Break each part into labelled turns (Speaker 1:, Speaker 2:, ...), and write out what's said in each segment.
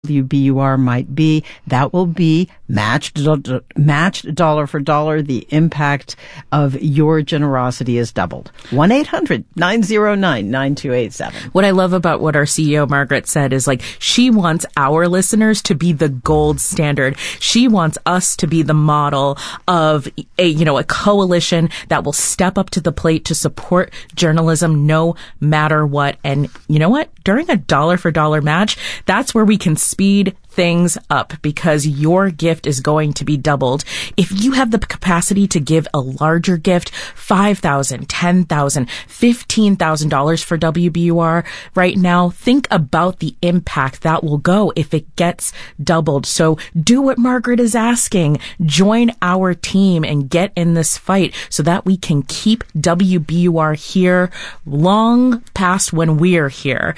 Speaker 1: WBUR might be. That will be matched dollar for dollar. The impact of your generosity is doubled. 1-800-909-9287.
Speaker 2: What I love about what our CEO Margaret said is she wants our listeners to be the gold standard. She wants us to be the model of a coalition that will step up to the plate to support journalism no matter what. And you know what? During a dollar for dollar match, that's where we can speed things up because your gift is going to be doubled. If you have the capacity to give a larger gift, $5,000, $10,000, $15,000 for WBUR right now, think about the impact that will go if it gets doubled. So do what Margaret is asking. Join our team and get in this fight so that we can keep WBUR here long past when we're here.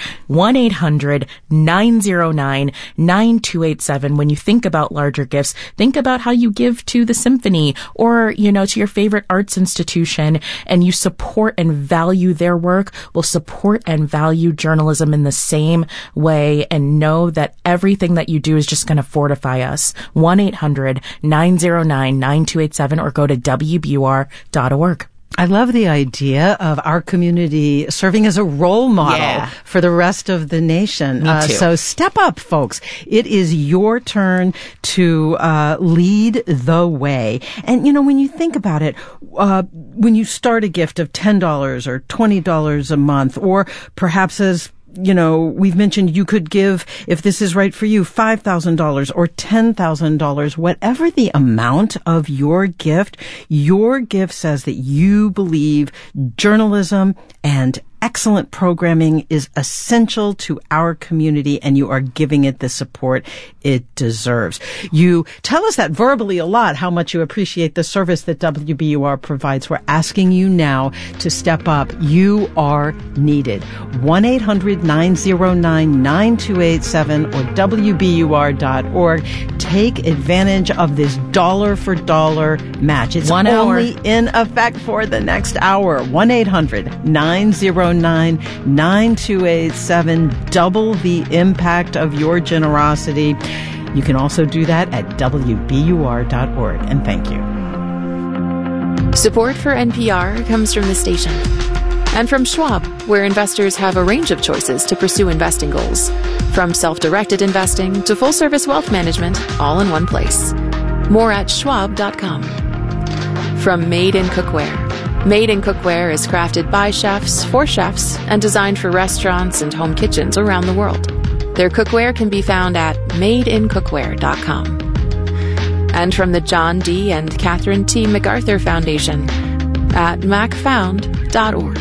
Speaker 2: 1-800-909-9287. When you think about larger gifts, think about how you give to the symphony or, to your favorite arts institution, and you support and value their work. We'll support and value journalism in the same way and know that everything that you do is just going to fortify us. 1-800-909-9287 or go to WBUR.org.
Speaker 1: I love the idea of our community serving as a role model for the rest of the nation.
Speaker 2: Me too.
Speaker 1: So step up, folks. It is your turn to lead the way. And, when you think about it, when you start a gift of $10 or $20 a month, or perhaps as we've mentioned you could give, if this is right for you, $5,000 or $10,000, whatever the amount of your gift says that you believe journalism and excellent programming is essential to our community, and you are giving it the support it deserves. You tell us that verbally a lot, how much you appreciate the service that WBUR provides. We're asking you now to step up. You are needed. 1-800-909-9287 or WBUR.org. Take advantage of this dollar for dollar match. It's only in effect for the next hour. 1-800-909-9287. Double the impact of your generosity. You can also do that at WBUR.org. And thank you.
Speaker 3: Support for NPR comes from the station and from Schwab, where investors have a range of choices to pursue investing goals. From self-directed investing to full-service wealth management, all in one place. More at schwab.com. From Made in Cookware. Made in Cookware is crafted by chefs for chefs and designed for restaurants and home kitchens around the world. Their cookware can be found at madeincookware.com. And from the John D. and Catherine T. MacArthur Foundation at macfound.org.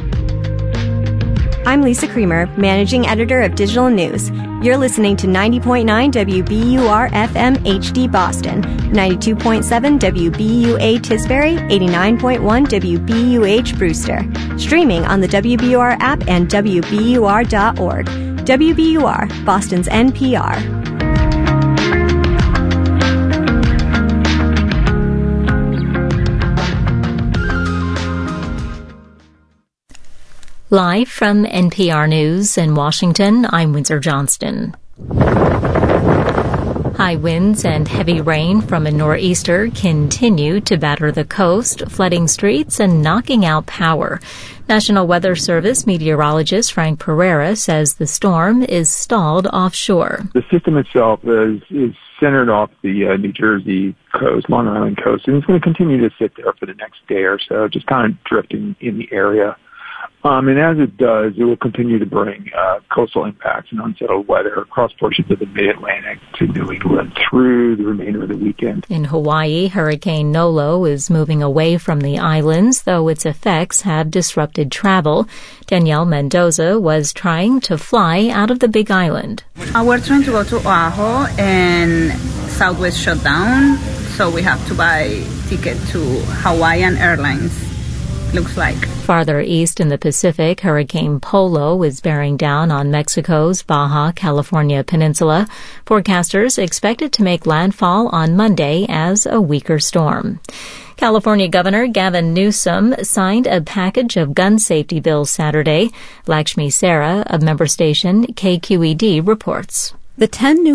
Speaker 4: I'm Lisa Creamer, Managing Editor of Digital News. You're listening to 90.9 WBUR FM HD Boston, 92.7 WBUA Tisbury, 89.1 WBUH Brewster. Streaming on the WBUR app and WBUR.org. WBUR, Boston's NPR.
Speaker 5: Live from NPR News in Washington, I'm Windsor Johnston. High winds and heavy rain from a nor'easter continue to batter the coast, flooding streets and knocking out power. National Weather Service meteorologist Frank Pereira says the storm is stalled offshore.
Speaker 6: The system itself is centered off the New Jersey coast, Long Island coast, and it's going to continue to sit there for the next day or so, just kind of drifting in the area. And as it does, it will continue to bring coastal impacts and unsettled weather across portions of the mid-Atlantic to New England through the remainder of the weekend.
Speaker 5: In Hawaii, Hurricane Nolo is moving away from the islands, though its effects have disrupted travel. Danielle Mendoza was trying to fly out of the Big Island.
Speaker 7: We're trying to go to Oahu, and Southwest shut down, so we have to buy ticket to Hawaiian Airlines. Looks like.
Speaker 5: Farther east in the Pacific, Hurricane Polo is bearing down on Mexico's Baja California peninsula. Forecasters expect it to make landfall on Monday as a weaker storm. California Governor Gavin Newsom signed a package of gun safety bills Saturday. Lakshmi Sarah of member station KQED reports.
Speaker 8: The 10 new